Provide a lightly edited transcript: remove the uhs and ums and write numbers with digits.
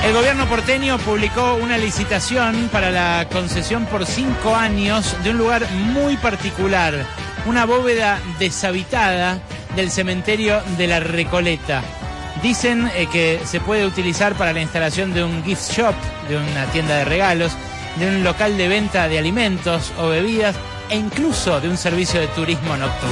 El gobierno porteño publicó una licitación para la concesión por 5 años de un lugar muy particular, una bóveda deshabitada del cementerio de la Recoleta. Dicen que se puede utilizar para la instalación de un gift shop, de una tienda de regalos, de un local de venta de alimentos o bebidas e incluso de un servicio de turismo nocturno.